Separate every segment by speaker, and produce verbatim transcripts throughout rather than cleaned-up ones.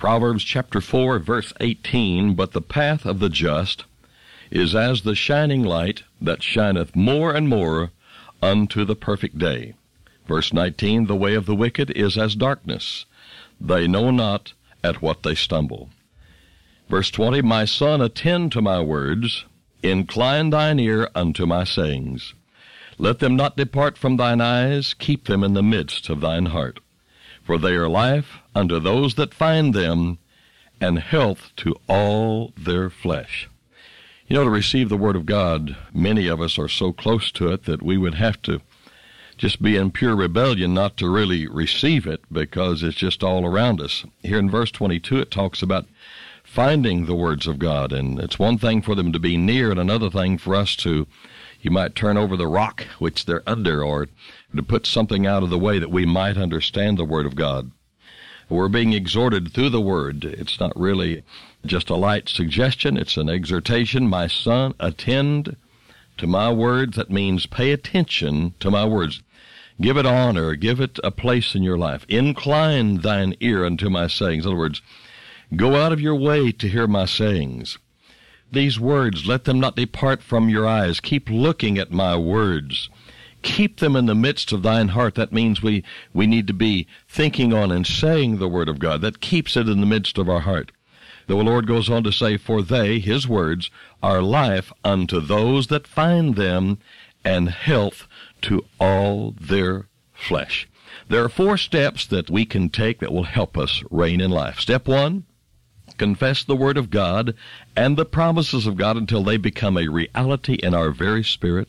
Speaker 1: Proverbs chapter four, verse eighteen, "But the path of the just is as the shining light that shineth more and more unto the perfect day." Verse nineteen, "The way of the wicked is as darkness. They know not at what they stumble." Verse twenty, "My son, attend to my words, incline thine ear unto my sayings. Let them not depart from thine eyes, keep them in the midst of thine heart. For they are life unto those that find them, and health to all their flesh." You know, to receive the Word of God, many of us are so close to it that we would have to just be in pure rebellion not to really receive it, because it's just all around us. Here in verse twenty-two, it talks about finding the words of God, and it's one thing for them to be near and another thing for us to, you might turn over the rock which they're under, or to put something out of the way that we might understand the Word of God. We're being exhorted through the Word. It's not really just a light suggestion. It's an exhortation. "My son, attend to my words." That means pay attention to my words. Give it honor. Give it a place in your life. "Incline thine ear unto my sayings." In other words, go out of your way to hear my sayings. These words, let them not depart from your eyes. Keep looking at my words. Keep them in the midst of thine heart. That means we, we need to be thinking on and saying the Word of God. That keeps it in the midst of our heart. The Lord goes on to say, "For they," his words, "are life unto those that find them, and health to all their flesh." There are four steps that we can take that will help us reign in life. Step one, confess the Word of God and the promises of God until they become a reality in our very spirit.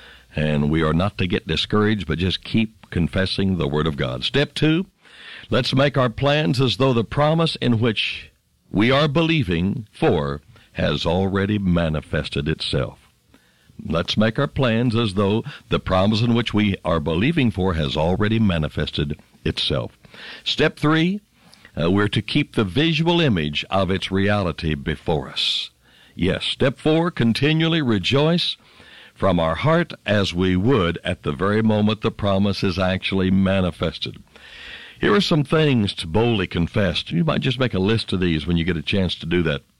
Speaker 1: And we are not to get discouraged, but just keep confessing the Word of God. Step two, let's make our plans as though the promise in which we are believing for has already manifested itself. Let's make our plans as though the promise in which we are believing for has already manifested itself. Step three, uh, we're to keep the visual image of its reality before us. Yes. Step four, continually rejoice from our heart as we would at the very moment the promise is actually manifested. Here are some things to boldly confess. You might just make a list of these when you get a chance to do that.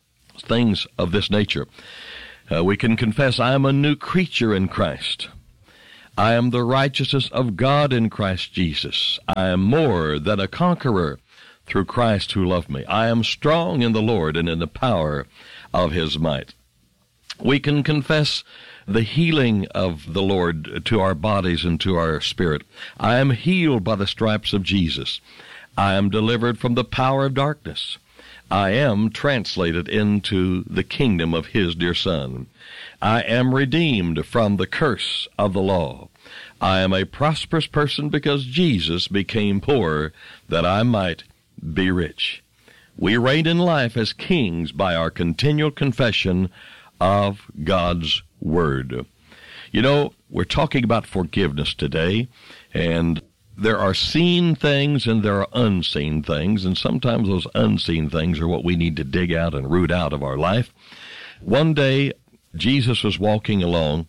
Speaker 1: Things of this nature. Uh, we can confess, "I am a new creature in Christ. I am the righteousness of God in Christ Jesus. I am more than a conqueror through Christ who loved me. I am strong in the Lord and in the power of his might." We can confess the healing of the Lord to our bodies and to our spirit. "I am healed by the stripes of Jesus. I am delivered from the power of darkness. I am translated into the kingdom of his dear Son. I am redeemed from the curse of the law. I am a prosperous person because Jesus became poor that I might be rich." We reign in life as kings by our continual confession of God's Word. You know, we're talking about forgiveness today, and there are seen things and there are unseen things, and sometimes those unseen things are what we need to dig out and root out of our life. One day, Jesus was walking along,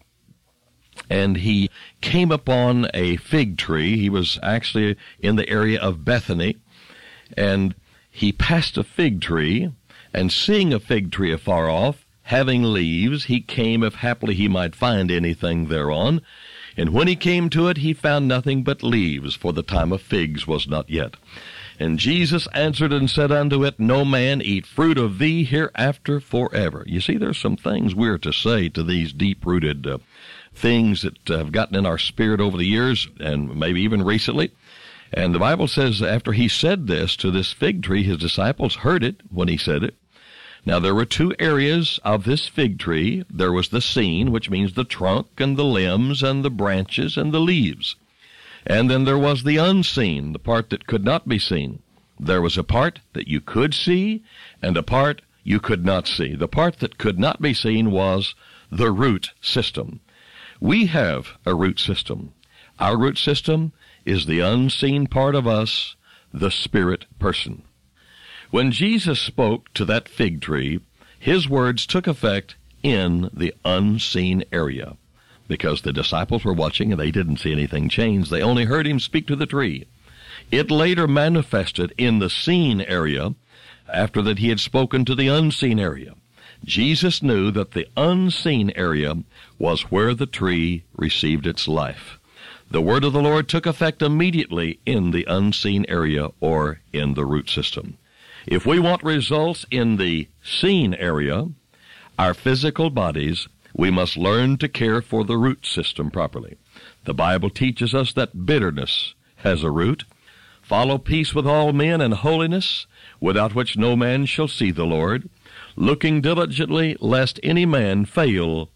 Speaker 1: and he came upon a fig tree. He was actually in the area of Bethany, and he passed a fig tree, and seeing a fig tree afar off, having leaves, he came if haply he might find anything thereon. And when he came to it, he found nothing but leaves, for the time of figs was not yet. And Jesus answered and said unto it, "No man eat fruit of thee hereafter forever." You see, there's some things we're to say to these deep-rooted uh, things that have gotten in our spirit over the years, and maybe even recently. And the Bible says after he said this to this fig tree, his disciples heard it when he said it. Now, there were two areas of this fig tree. There was the seen, which means the trunk and the limbs and the branches and the leaves. And then there was the unseen, the part that could not be seen. There was a part that you could see and a part you could not see. The part that could not be seen was the root system. We have a root system. Our root system is the unseen part of us, the spirit person. When Jesus spoke to that fig tree, his words took effect in the unseen area, because the disciples were watching and they didn't see anything change. They only heard him speak to the tree. It later manifested in the seen area after that he had spoken to the unseen area. Jesus knew that the unseen area was where the tree received its life. The word of the Lord took effect immediately in the unseen area or in the root system. If we want results in the seen area, our physical bodies, we must learn to care for the root system properly. The Bible teaches us that bitterness has a root. Follow peace with all men and holiness, without which no man shall see the Lord, looking diligently lest any man fail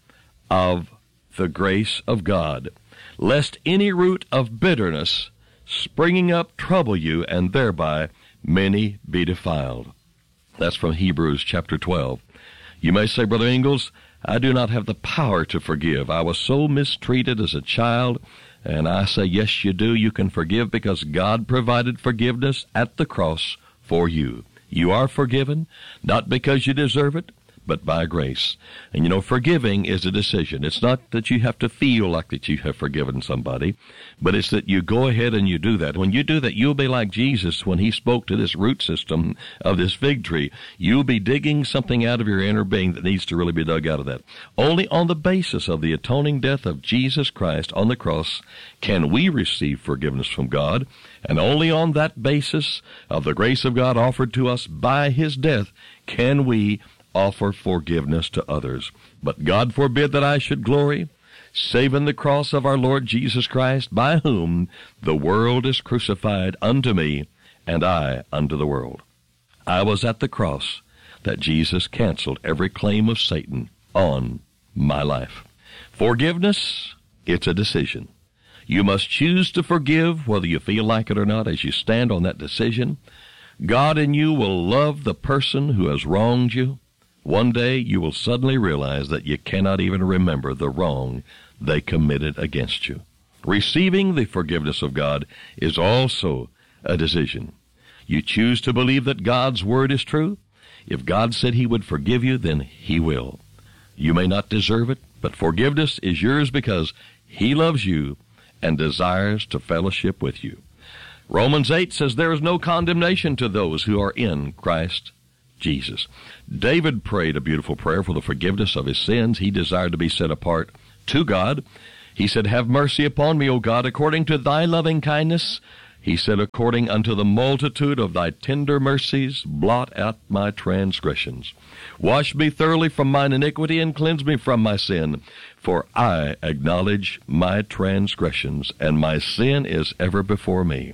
Speaker 1: of the grace of God, lest any root of bitterness springing up trouble you, and thereby many be defiled. That's from Hebrews chapter twelve. You may say, Brother Ingalls, I do not have the power to forgive. I was so mistreated as a child. And I say, yes, you do. You can forgive because God provided forgiveness at the cross for you. You are forgiven, not because you deserve it, but by grace. And you know, forgiving is a decision. It's not that you have to feel like that you have forgiven somebody, but it's that you go ahead and you do that. When you do that, you'll be like Jesus when he spoke to this root system of this fig tree. You'll be digging something out of your inner being that needs to really be dug out of that. Only on the basis of the atoning death of Jesus Christ on the cross can we receive forgiveness from God, and only on that basis of the grace of God offered to us by his death can we offer forgiveness to others. But God forbid that I should glory, save in the cross of our Lord Jesus Christ, by whom the world is crucified unto me, and I unto the world. I was at the cross that Jesus canceled every claim of Satan on my life. Forgiveness, it's a decision. You must choose to forgive whether you feel like it or not. As you stand on that decision, God in you will love the person who has wronged you. One day you will suddenly realize that you cannot even remember the wrong they committed against you. Receiving the forgiveness of God is also a decision. You choose to believe that God's word is true. If God said he would forgive you, then he will. You may not deserve it, but forgiveness is yours because he loves you and desires to fellowship with you. Romans eight says there is no condemnation to those who are in Christ Jesus. David prayed a beautiful prayer for the forgiveness of his sins. He desired to be set apart to God. He said, have mercy upon me, O God, according to thy loving kindness. He said, according unto the multitude of thy tender mercies, blot out my transgressions. Wash me thoroughly from mine iniquity and cleanse me from my sin. For I acknowledge my transgressions, and my sin is ever before me.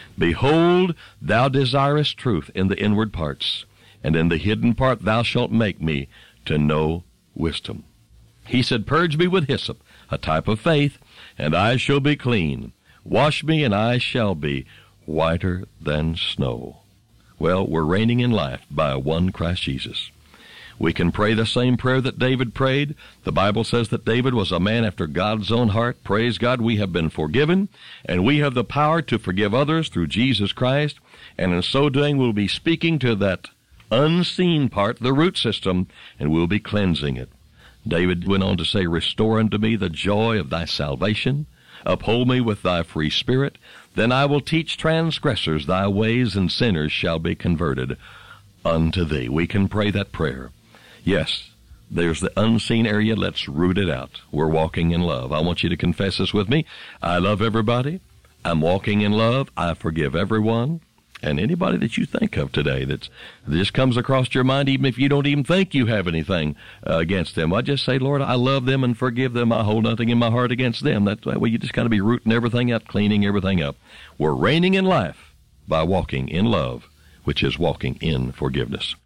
Speaker 1: Behold, thou desirest truth in the inward parts, and in the hidden part thou shalt make me to know wisdom. He said, purge me with hyssop, a type of faith, and I shall be clean. Wash me, and I shall be whiter than snow. Well, we're reigning in life by one Christ Jesus. We can pray the same prayer that David prayed. The Bible says that David was a man after God's own heart. Praise God, we have been forgiven, and we have the power to forgive others through Jesus Christ. And in so doing, we'll be speaking to that unseen part, the root system, and we'll be cleansing it. David went on to say, restore unto me the joy of thy salvation. Uphold me with thy free spirit. Then I will teach transgressors thy ways, and sinners shall be converted unto thee. We can pray that prayer. Yes, there's the unseen area. Let's root it out. We're walking in love. I want you to confess this with me. I love everybody. I'm walking in love. I forgive everyone. And anybody that you think of today that's, that just comes across your mind, even if you don't even think you have anything uh, against them, I just say, Lord, I love them and forgive them. I hold nothing in my heart against them. That way you just got to be rooting everything out, cleaning everything up. We're reigning in life by walking in love, which is walking in forgiveness.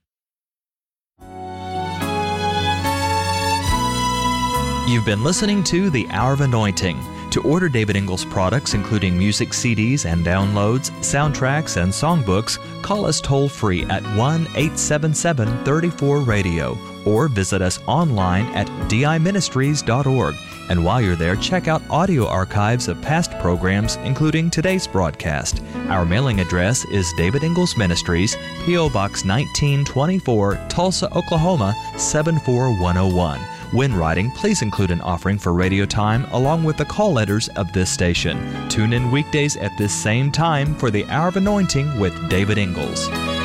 Speaker 2: You've been listening to The Hour of Anointing. To order David Ingalls products, including music C Ds and downloads, soundtracks, and songbooks, call us toll-free at one eight seven seven, three four, radio or visit us online at d i ministries dot org. And while you're there, check out audio archives of past programs, including today's broadcast. Our mailing address is David Ingalls Ministries, P O. Box nineteen twenty-four, Tulsa, Oklahoma, seven four one oh one. When writing, please include an offering for radio time along with the call letters of this station. Tune in weekdays at this same time for the Hour of Anointing with David Ingalls.